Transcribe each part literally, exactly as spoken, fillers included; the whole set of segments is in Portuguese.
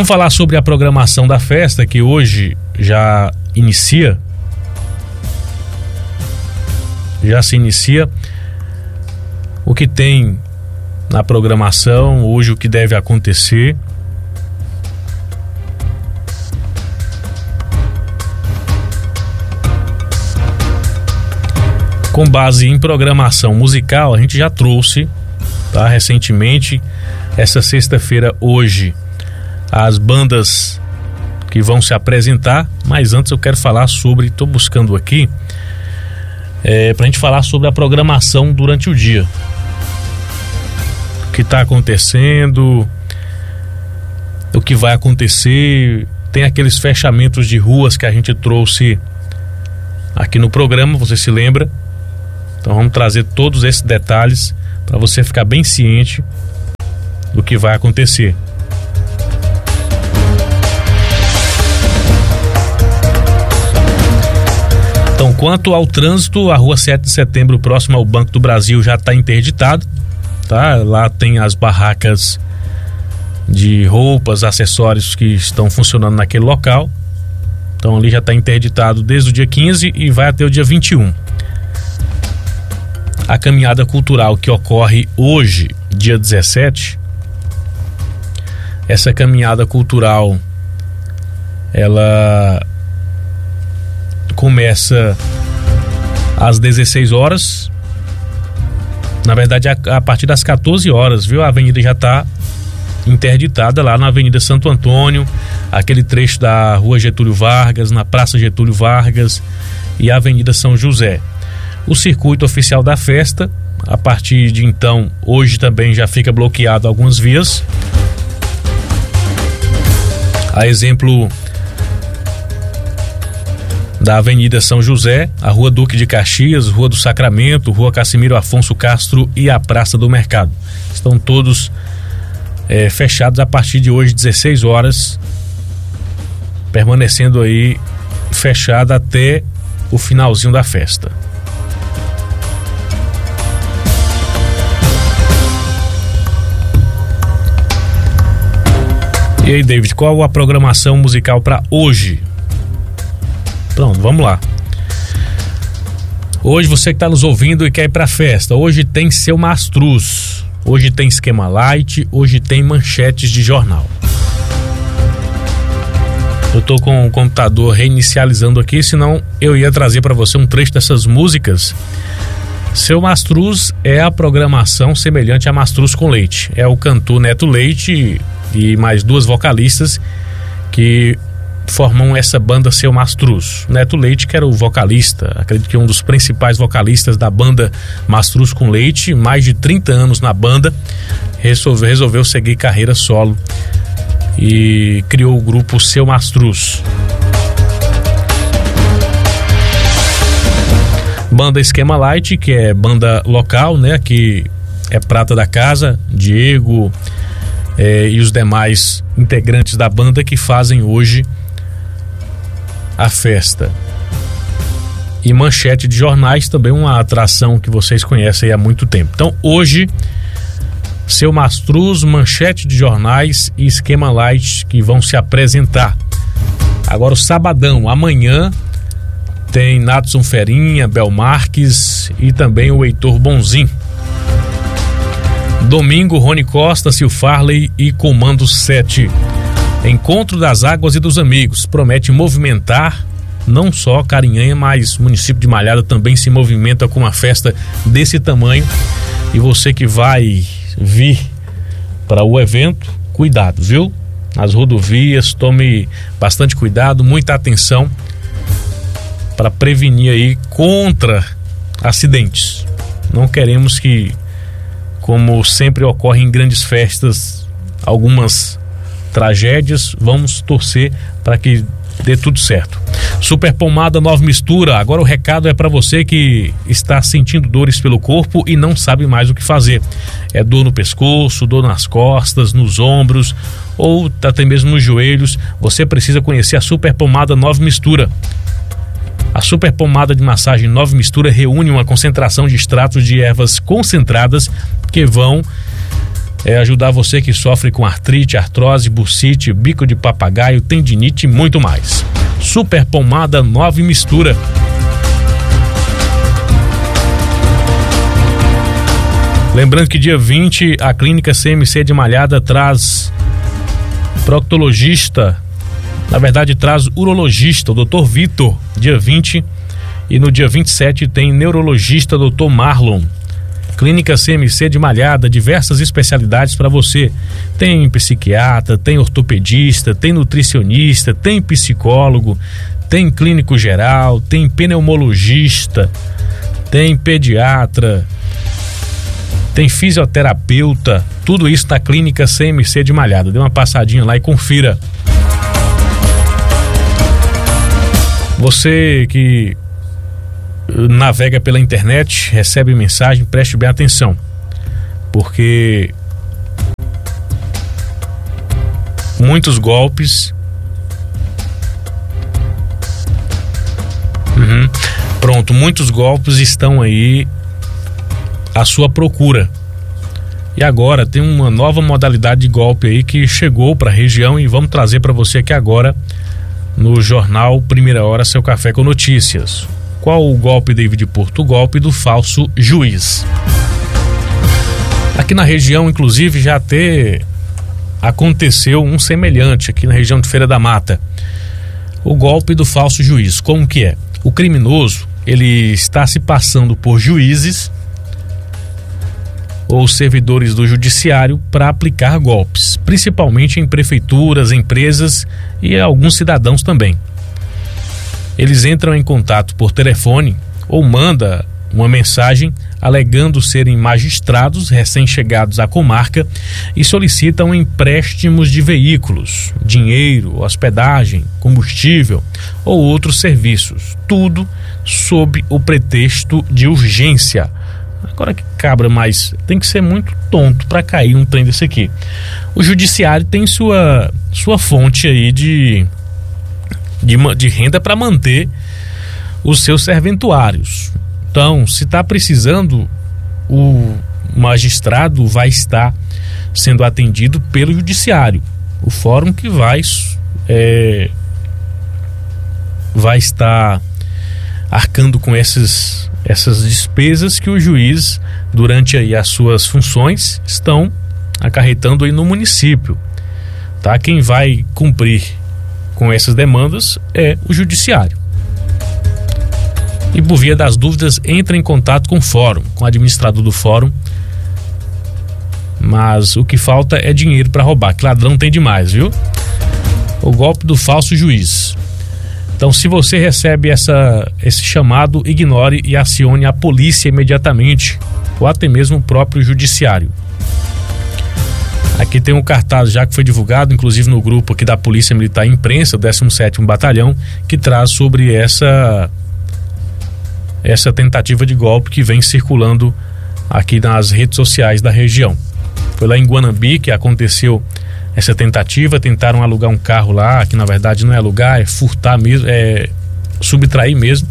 Vamos falar sobre a programação da festa, que hoje já inicia. Já se inicia. O que tem na programação, hoje o que deve acontecer. Com base em programação musical, a gente já trouxe, tá, recentemente, essa sexta-feira, hoje, as bandas que vão se apresentar, mas antes eu quero falar sobre, estou buscando aqui, é, pra gente falar sobre a programação durante o dia. O que está acontecendo, o que vai acontecer, tem aqueles fechamentos de ruas que a gente trouxe aqui no programa, você se lembra? Então vamos trazer todos esses detalhes para você ficar bem ciente do que vai acontecer. Então, quanto ao trânsito, a rua sete de setembro, próximo ao Banco do Brasil, já está interditado, tá? Lá tem as barracas de roupas, acessórios que estão funcionando naquele local. Então ali já está interditado desde o dia quinze e vai até o dia vinte e um. A caminhada cultural que ocorre hoje, dia dezessete, essa caminhada cultural, ela começa às dezesseis horas, na verdade a, a partir das quatorze horas, viu? A avenida já está interditada lá na Avenida Santo Antônio, aquele trecho da Rua Getúlio Vargas, na Praça Getúlio Vargas e a Avenida São José. O circuito oficial da festa, a partir de então, hoje também já fica bloqueado algumas vias. A exemplo da Avenida São José, a Rua Duque de Caxias, Rua do Sacramento, Rua Cassimiro Afonso Castro e a Praça do Mercado. Estão todos é, fechados a partir de hoje, dezesseis horas, permanecendo aí fechado até o finalzinho da festa. E aí, David, qual a programação musical para hoje? Pronto, vamos lá. Hoje, você que está nos ouvindo e quer ir para a festa, hoje tem Seu Mastruz, hoje tem Esquema Light, hoje tem manchetes de jornal. Eu estou com o computador reinicializando aqui, senão eu ia trazer para você um trecho dessas músicas. Seu Mastruz é a programação semelhante a Mastruz com Leite. É o cantor Neto Leite e mais duas vocalistas que formam essa banda Seu Mastruz. Neto Leite, que era o vocalista, acredito que um dos principais vocalistas da banda Mastruz com Leite, mais de trinta anos na banda, resolveu, resolveu seguir carreira solo e criou o grupo Seu Mastruz. Banda Esquema Light, que é banda local, né, que é prata da casa, Diego é, e os demais integrantes da banda que fazem hoje a festa. E manchete de jornais, também uma atração que vocês conhecem aí há muito tempo. Então hoje, Seu Mastruz, manchete de jornais e Esquema Light que vão se apresentar. Agora o sabadão, amanhã, tem Nadson Ferinha, Bel Marques e também o Heitor Bonzin. Domingo, Rony Costa, Sil Farley e Comando sete. Encontro das Águas e dos Amigos promete movimentar não só Carinhanha, mas o município de Malhada também se movimenta com uma festa desse tamanho. E você que vai vir para o evento, cuidado, viu? Nas rodovias, tome bastante cuidado, muita atenção para prevenir aí contra acidentes. Não queremos que, como sempre ocorre em grandes festas, algumas tragédias. Vamos torcer para que dê tudo certo. Super Pomada Nova Mistura. Agora o recado é para você que está sentindo dores pelo corpo e não sabe mais o que fazer. É dor no pescoço, dor nas costas, nos ombros ou até mesmo nos joelhos. Você precisa conhecer a Super Pomada Nova Mistura. A Super Pomada de Massagem Nova Mistura reúne uma concentração de extratos de ervas concentradas que vão é ajudar você que sofre com artrite, artrose, bursite, bico de papagaio, tendinite e muito mais. Super Pomada Nova Mistura. Lembrando que dia vinte a clínica C M C de Malhada traz proctologista, na verdade traz urologista, o doutor Vitor, dia vinte, e no dia vinte e sete tem neurologista, doutor Marlon. Clínica C M C de Malhada, diversas especialidades para você. Tem psiquiatra, tem ortopedista, tem nutricionista, tem psicólogo, tem clínico geral, tem pneumologista, tem pediatra, tem fisioterapeuta, tudo isso na Clínica C M C de Malhada. Dê uma passadinha lá e confira. Você que navega pela internet, recebe mensagem, preste bem atenção, porque muitos golpes uhum. pronto, muitos golpes estão aí à sua procura. E agora tem uma nova modalidade de golpe aí que chegou para a região e vamos trazer para você aqui agora no Jornal Primeira Hora, seu café com notícias. Qual o golpe, David Porto? O golpe do falso juiz. Aqui na região, inclusive, já até aconteceu um semelhante aqui na região de Feira da Mata. O golpe do falso juiz. Como que é? O criminoso, ele está se passando por juízes ou servidores do judiciário para aplicar golpes, principalmente em prefeituras, empresas e alguns cidadãos também. Eles entram em contato por telefone ou manda uma mensagem alegando serem magistrados recém-chegados à comarca e solicitam empréstimos de veículos, dinheiro, hospedagem, combustível ou outros serviços, tudo sob o pretexto de urgência. Agora que cabra, mas tem que ser muito tonto para cair um trem desse aqui. O judiciário tem sua, sua fonte aí de, de, de renda para manter os seus serventuários. Então, se está precisando, o magistrado vai estar sendo atendido pelo judiciário. O fórum que vai, é, vai estar arcando com esses, essas despesas que o juiz, durante aí as suas funções, estão acarretando aí no município. Tá? Quem vai cumprir com essas demandas é o judiciário. E por via das dúvidas, entra em contato com o fórum, com o administrador do fórum. Mas o que falta é dinheiro para roubar, que ladrão tem demais, viu? O golpe do falso juiz. Então, se você recebe essa, esse chamado, ignore e acione a polícia imediatamente, ou até mesmo o próprio judiciário. Aqui tem um cartaz já que foi divulgado, inclusive no grupo aqui da Polícia Militar e Imprensa, o décimo sétimo Batalhão, que traz sobre essa... essa tentativa de golpe que vem circulando aqui nas redes sociais da região. Foi lá em Guanambi que aconteceu essa tentativa, tentaram alugar um carro lá, que na verdade não é alugar, é furtar mesmo, é subtrair mesmo.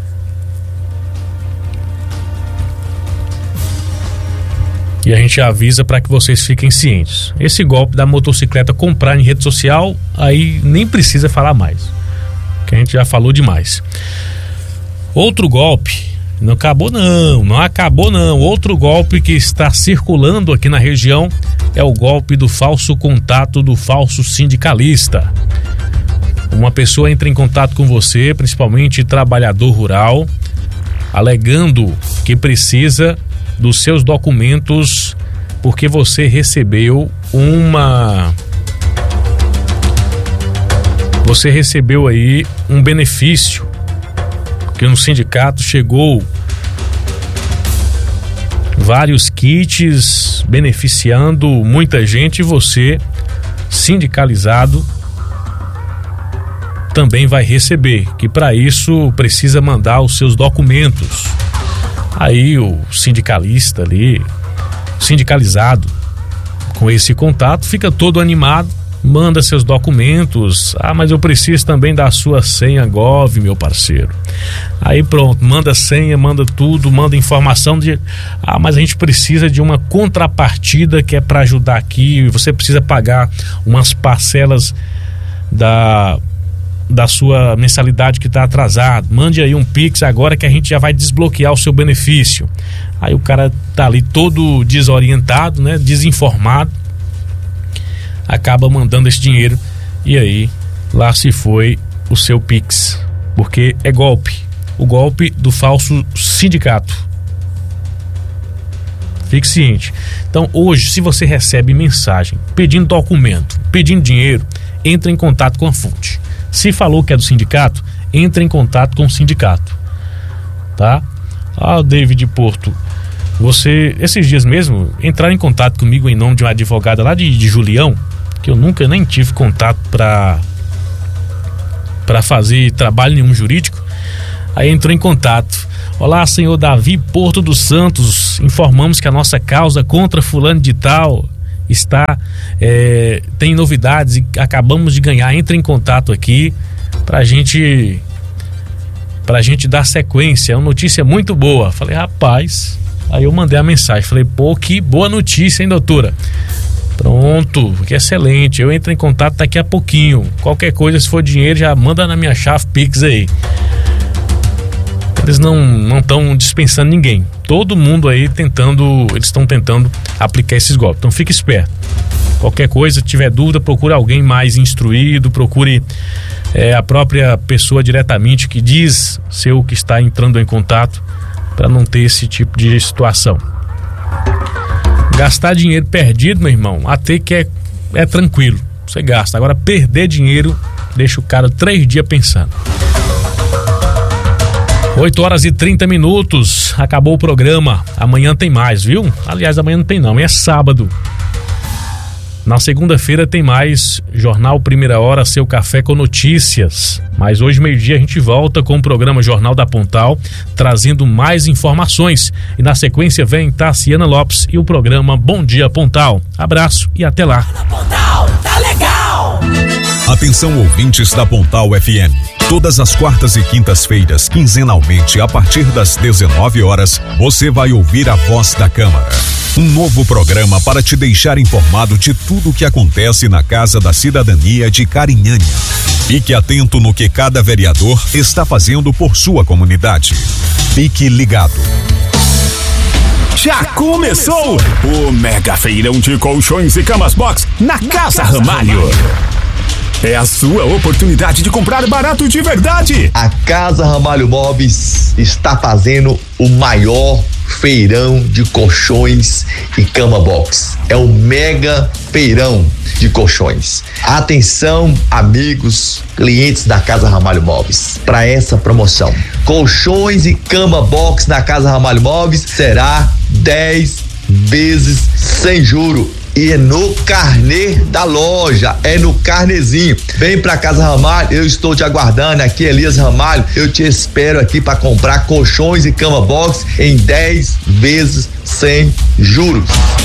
E a gente avisa para que vocês fiquem cientes. Esse golpe da motocicleta comprar em rede social, aí nem precisa falar mais, que a gente já falou demais. Outro golpe, não acabou não, não acabou não. Outro golpe que está circulando aqui na região é o golpe do falso contato, do falso sindicalista. Uma pessoa entra em contato com você, principalmente trabalhador rural, alegando que precisa dos seus documentos porque você recebeu uma... Você recebeu aí um benefício que no sindicato chegou vários kits beneficiando muita gente e você, sindicalizado, também vai receber, que para isso precisa mandar os seus documentos. Aí o sindicalista ali, sindicalizado, com esse contato, fica todo animado manda seus documentos. Ah, mas eu preciso também da sua senha Gov, meu parceiro. Aí pronto, manda senha, manda tudo, manda informação de, ah, mas a gente precisa de uma contrapartida que é para ajudar aqui, você precisa pagar umas parcelas da da sua mensalidade que está atrasada, mande aí um Pix agora que a gente já vai desbloquear o seu benefício. Aí o cara tá ali todo desorientado, né, desinformado, acaba mandando esse dinheiro e aí lá se foi o seu Pix, porque é golpe, o golpe do falso sindicato. Fique ciente. Então hoje, se você recebe mensagem pedindo documento, pedindo dinheiro, entre em contato com a fonte. Se falou que é do sindicato, entre em contato com o sindicato, tá? Ah, David Porto, você, esses dias mesmo, entraram em contato comigo em nome de uma advogada lá de, de Julião, que eu nunca nem tive contato para para fazer trabalho nenhum jurídico. Aí entrou em contato. Olá, senhor Davi Porto dos Santos, informamos que a nossa causa contra fulano de tal está, é, tem novidades e acabamos de ganhar, entre em contato aqui pra gente pra gente dar sequência, é uma notícia muito boa. Falei, rapaz, aí eu mandei a mensagem, falei, pô, que boa notícia, hein, doutora? Pronto, que excelente, eu entro em contato daqui a pouquinho, qualquer coisa, se for dinheiro, já manda na minha chave Pix aí. Eles não não estão dispensando ninguém. Todo mundo aí tentando, eles estão tentando aplicar esses golpes. Então fique esperto. Qualquer coisa, tiver dúvida, procure alguém mais instruído, procure é, a própria pessoa diretamente que diz ser o que está entrando em contato, para não ter esse tipo de situação. Gastar dinheiro perdido, meu irmão, até que é, é tranquilo. Você gasta. Agora perder dinheiro deixa o cara três dias pensando. oito horas e trinta minutos, acabou o programa. Amanhã tem mais, viu? Aliás, amanhã não tem não, amanhã é sábado. Na segunda-feira tem mais Jornal Primeira Hora, seu café com notícias. Mas hoje, meio-dia, a gente volta com o programa Jornal da Pontal, trazendo mais informações. E na sequência vem Tassiana Lopes e o programa Bom Dia Pontal. Abraço e até lá. Pontal, tá legal! Atenção, ouvintes da Pontal F M. Todas as quartas e quintas-feiras, quinzenalmente, a partir das dezenove horas, você vai ouvir a Voz da Câmara. Um novo programa para te deixar informado de tudo o que acontece na Casa da Cidadania de Carinhanha. Fique atento no que cada vereador está fazendo por sua comunidade. Fique ligado. Já começou o Mega Feirão de Colchões e Camas Box na Casa Ramalho. É a sua oportunidade de comprar barato de verdade. A Casa Ramalho Móveis está fazendo o maior feirão de colchões e cama box. É o mega feirão de colchões. Atenção, amigos, clientes da Casa Ramalho Móveis, para essa promoção. Colchões e cama box na Casa Ramalho Móveis será dez vezes sem juro. E é no carnê da loja, é no carnezinho. Vem pra Casa Ramalho, eu estou te aguardando aqui, Elias Ramalho. Eu te espero aqui para comprar colchões e cama box em dez vezes sem juros.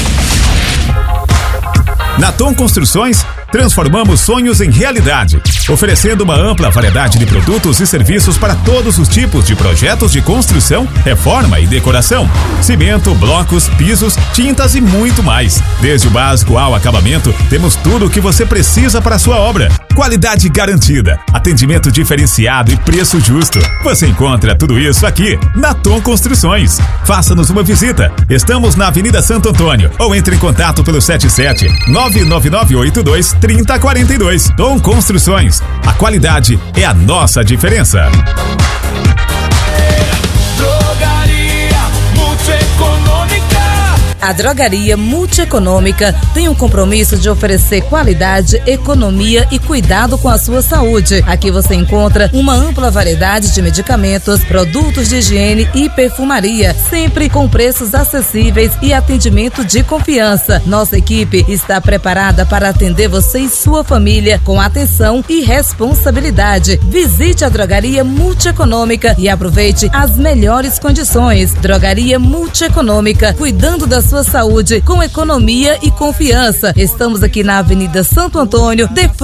Na Tom Construções, transformamos sonhos em realidade, oferecendo uma ampla variedade de produtos e serviços para todos os tipos de projetos de construção, reforma e decoração. Cimento, blocos, pisos, tintas e muito mais. Desde o básico ao acabamento, temos tudo o que você precisa para a sua obra. Qualidade garantida, atendimento diferenciado e preço justo. Você encontra tudo isso aqui na Tom Construções. Faça-nos uma visita. Estamos na Avenida Santo Antônio ou entre em contato pelo sete sete nove nove nove oito dois trinta quarenta e dois. Tom Construções. A qualidade é a nossa diferença. Drogaria Multieconômica. A Drogaria Multieconômica tem um compromisso de oferecer qualidade, economia e cuidado com a sua saúde. Aqui você encontra uma ampla variedade de medicamentos, produtos de higiene e perfumaria, sempre com preços acessíveis e atendimento de confiança. Nossa equipe está preparada para atender você e sua família com atenção e responsabilidade. Visite a Drogaria Multieconômica e aproveite as melhores condições. Drogaria Multieconômica, cuidando da sua sua saúde com economia e confiança. Estamos aqui na Avenida Santo Antônio, de frente